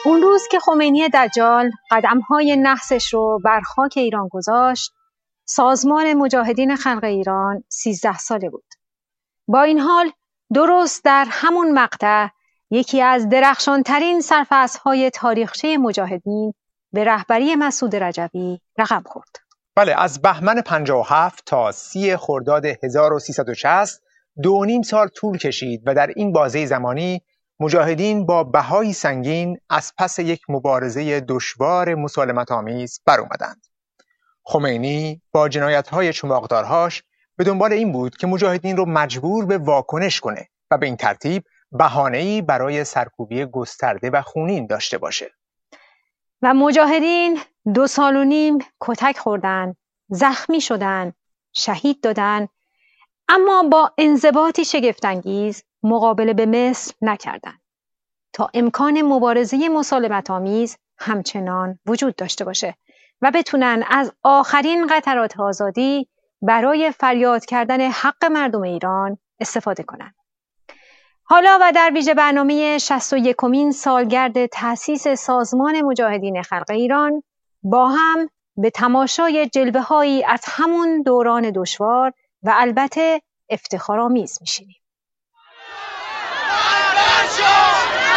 اون روز که خمینی دجال قدم‌های نحسش رو بر خاک ایران گذاشت، سازمان مجاهدین خلق ایران 13 ساله بود. با این حال درست در همون مقطع یکی از درخشانترین سرفصل‌های تاریخچه مجاهدین به رهبری مسعود رجبی رقم خورد. بله، از بهمن 57 تا 30 خرداد 1360 2.5 سال طول کشید و در این بازه زمانی مجاهدین با بهای سنگین از پس یک مبارزه دشوار مسالمت‌آمیز بر اومدند. خمینی با جنایت‌های چماقدارهاش به دنبال این بود که مجاهدین رو مجبور به واکنش کنه و به این ترتیب بهانه‌ای برای سرکوبی گسترده و خونین داشته باشه. و مجاهدین 2.5 سال کتک خوردن، زخمی شدن، شهید دادن، اما با انضباطی شگفت‌انگیز مقابله به مثل نکردند تا امکان مبارزه مسالمت‌آمیز همچنان وجود داشته باشه و بتونن از آخرین قطرات آزادی برای فریاد کردن حق مردم ایران استفاده کنند. حالا و در ویژه برنامه 61مین سالگرد تأسیس سازمان مجاهدین خلق ایران با هم به تماشای جلوه‌هایی از همون دوران دشوار و البته افتخارآمیز می‌شینیم.